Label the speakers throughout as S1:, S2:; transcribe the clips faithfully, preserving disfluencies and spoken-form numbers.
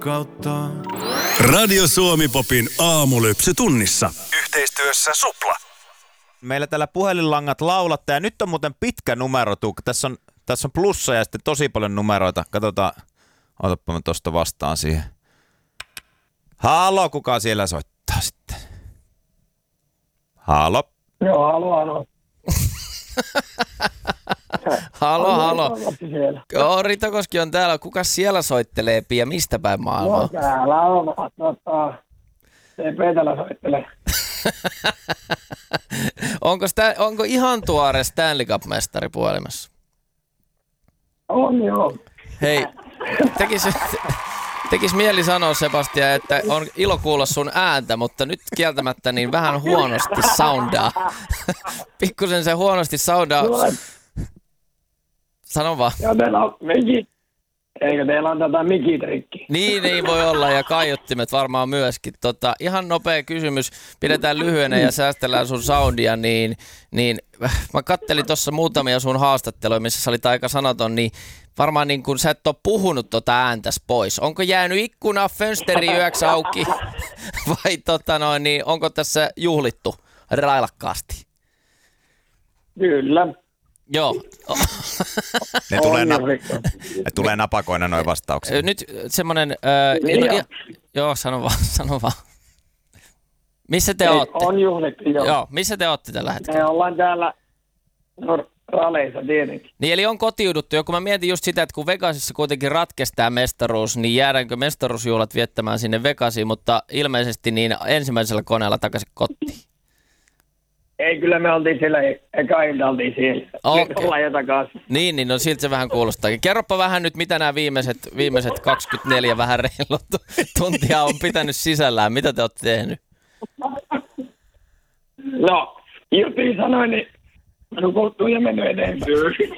S1: Kautta. Radio Suomi-popin aamulypsy tunnissa. Yhteistyössä Supla.
S2: Meillä täällä puhelinlangat laulatta ja nyt on muuten pitkä numero. Tässä on, tässä on plussa ja sitten tosi paljon numeroita. Katsotaan, otapa mä tosta vastaan siihen. Halo, kuka siellä soittaa sitten? Halo.
S3: Joo, halo, halo.
S4: Halo, halo. Joo, Rito Koski on täällä. Kuka siellä soittelee ja mistä päin maailmaa?
S3: No täällä on, tota, se Peetälä soittelee.
S4: onko, sta, onko ihan tuore Stanley Cup-mestari puhelimessa?
S3: On joo.
S4: Hei, tekis, tekis mieli sanoa, Sebastian, että on ilo kuulla sun ääntä, mutta nyt kieltämättä niin vähän huonosti soundaa. Pikkusen se huonosti soundaa. Sano vaan.
S3: Joo, teillä on mikki. Eikö teillä on tätä mikitrikki?
S4: Niin, ei voi olla ja kaiuttimet varmaan myöskin. Tota, ihan nopea kysymys. Pidetään lyhyenä ja säästellään sun soundia. Niin, niin, mä kattelin tuossa muutamia sun haastatteluja, missä sä olit aika sanaton, niin varmaan niin kun sä et ole puhunut tota ääntäs pois. Onko jäänyt ikkuna fönsteri yöksi auki vai tota noin, niin onko tässä juhlittu railakkaasti?
S3: Kyllä.
S4: Joo.
S2: Ne tulee, na- ne tulee napakoina noin vastauksia.
S4: Nyt semmoinen... Äh,
S3: Niin
S4: no,
S3: jo.
S4: joo, sano vaan, sano vaan. Missä te
S3: Ei,
S4: ootte?
S3: on juhlittu, joo.
S4: Joo, missä te ootte tällä hetkellä?
S3: Me ollaan täällä no, raleissa tietenkin.
S4: Niin, eli on kotiuduttu. Ja kun mä mietin just sitä, että kun Vegasissa kuitenkin ratkesi tämä mestaruus, niin jäädäänkö mestaruusjuhlat viettämään sinne Vegasiin, mutta ilmeisesti niin ensimmäisellä koneella takaisin kotiin.
S3: Ei, kyllä me oltiin siellä, eka ilta oltiin siellä.
S4: Okei.
S3: Nyt ollaan jo takaisin.
S4: Niin, niin no siltä se vähän kuulostaa. Kerropa vähän nyt, mitä nämä viimeiset, viimeiset kaksikymmentäneljä vähän reilut tuntia on pitänyt sisällään. Mitä te olette tehnyt?
S3: No, Jypi sanoi, niin nukuttuu ja mennyt eteenpäin.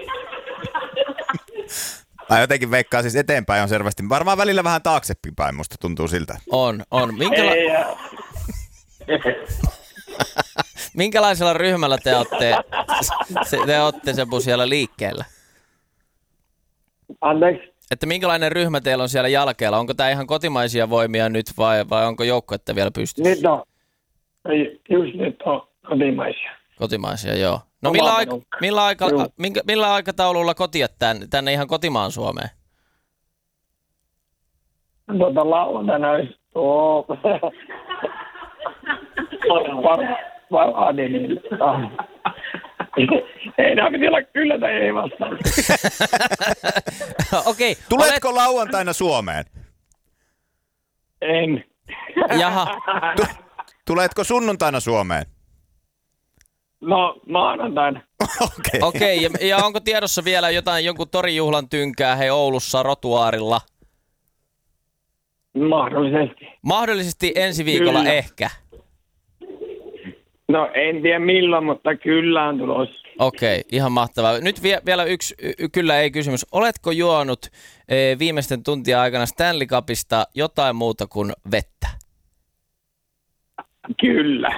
S2: Mä jotenkin veikkaa siis eteenpäin on selvästi. Varmaan välillä vähän taaksepäin päin, musta tuntuu siltä.
S4: On, on. Minkäla-
S3: Ei, ja...
S4: Minkälaisella ryhmällä te olette, se, te olette Sebu siellä liikkeellä?
S3: Anteeksi?
S4: Että minkälainen ryhmä teillä on siellä jalkeella? Onko tämä ihan kotimaisia voimia nyt vai, vai onko joukkuetta vielä pystyssä?
S3: Nyt on, just nyt on kotimaisia.
S4: Kotimaisia, joo. No millä, aika, millä, aika, minkä, millä aikataululla kotiat tänne, tänne ihan kotimaan Suomeen?
S3: Tuota lauantaina olisi tuo... Vaadin. Ei nää piti olla kyllä tai ei vastaan.
S4: Okei.
S2: Tuletko
S4: olet...
S2: lauantaina Suomeen?
S3: En.
S4: Jaha.
S2: Tu- tuletko sunnuntaina Suomeen?
S3: No, maanantaina.
S2: Okei.
S4: Okay. Okei, okay, ja, ja onko tiedossa vielä jotain jonkun torijuhlan tynkää hei Oulussa rotuaarilla?
S3: Mahdollisesti.
S4: Mahdollisesti ensi viikolla
S3: Kyllä.
S4: ehkä.
S3: No, en tiedä milloin, mutta kyllä on tulossa.
S4: Okei, okay, ihan mahtavaa. Nyt vie, vielä yksi y- kyllä ei kysymys. Oletko juonut e, viimeisten tuntien aikana Stanley Cupista jotain muuta kuin vettä?
S3: Kyllä.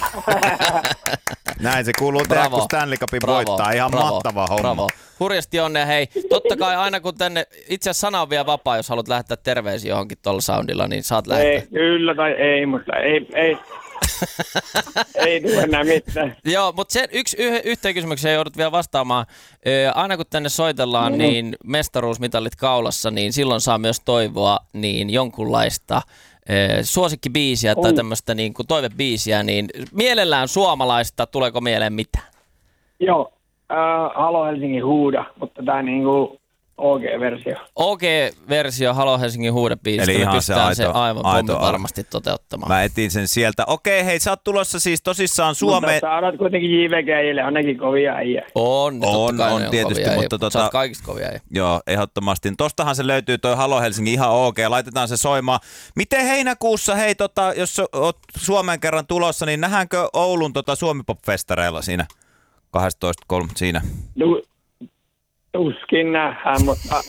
S2: Näin se kuuluu tehdä, kun Stanley Cupin voittaa. Ihan
S4: bravo,
S2: mahtava homma.
S4: Bravo. Hurjasti onnea. Hei, totta kai aina kun tänne, itse asiassa sana on vielä vapaa, jos haluat lähettää terveisiä johonkin tuolla soundilla, niin saat lähettää.
S3: Ei, kyllä tai ei, mutta ei, ei. Ei tule enää mitään.
S4: Joo, mutta sen yksi yh, yhteen kysymykseen joudut vielä vastaamaan. Ö, aina kun tänne soitellaan, mm. niin mestaruusmitalit kaulassa, niin silloin saa myös toivoa niin jonkunlaista ö, suosikkibiisiä tai tämmöistä niin kuin toivebiisiä, niin mielellään suomalaista, tuleeko mieleen mitään?
S3: Joo, äh, Halo Helsingin huuda, mutta tää niinku O G-versio.
S4: O G-versio Halo Helsingin huudebiisistä.
S2: Eli
S4: me
S2: ihan
S4: pystytään
S2: se aito,
S4: se aivan
S2: aito
S4: pommi varmasti toteuttamaan.
S2: Mä etin sen sieltä. Okei, hei, sä oot tulossa siis tosissaan Suomeen.
S3: Mutta sä olet kuitenkin J V G-ille, on nekin kovia äijä.
S4: On,
S2: on,
S4: kai
S2: on
S4: ne
S2: tietysti,
S4: kovia,
S2: mutta
S4: ei,
S2: tota...
S4: sä oot kaikista kovia. Ei.
S2: Joo, ehdottomasti. Tostahan se löytyy toi Halo Helsinki ihan ok, laitetaan se soimaan. Miten heinäkuussa, hei, tota, jos oot Suomeen kerran tulossa, niin nähdäänkö Oulun tota, Suomi-pop-festareilla siinä kahdestoista kolme siinä?
S3: Du, tuskin nähdään, mutta...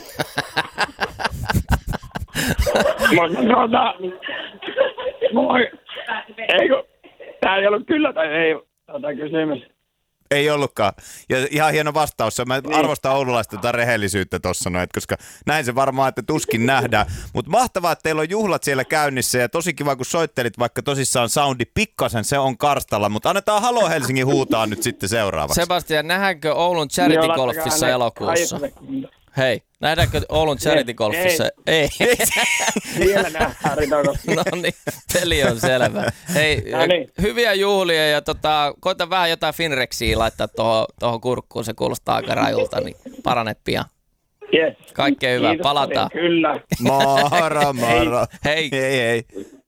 S3: mutta tuota... Moi... Eikö... Tää ei ollut kyllä tai ei tota kysymys.
S2: Ei ollutkaan. Ja ihan hieno vastaus. Mä
S3: Niin.
S2: arvostan oululaista tätä rehellisyyttä tuossa noin, koska näin se varmaan, että tuskin nähdään. Mutta mahtavaa, että teillä on juhlat siellä käynnissä ja tosi kiva, kun soittelit, vaikka tosissaan soundi pikkasen, se on karstalla. Mutta annetaan Halo Helsingin huutaa nyt sitten seuraavaksi.
S4: Sebastian, nähdäänkö Oulun Charity
S3: Joo,
S4: Golfissa
S3: laittakaa ne
S4: elokuussa?
S3: aiotteet.
S4: Hei, nähdäänkö Oulun Charity Golfissa? Ei. ei.
S3: Vielä nähdään ritokossa.
S4: No niin, peli on selvä. Hei,
S3: No niin.
S4: hyviä juhlia ja tota, koita vähän jotain Finrexiä laittaa tuohon, tuohon kurkkuun, se kuulostaa aika rajulta, niin parane pian.
S3: Yes.
S4: Kaikkea hyvää,
S3: Kiitos
S4: palataan.
S3: paljon. Kyllä.
S2: Moro, moro.
S4: Hei.
S2: Hei, hei.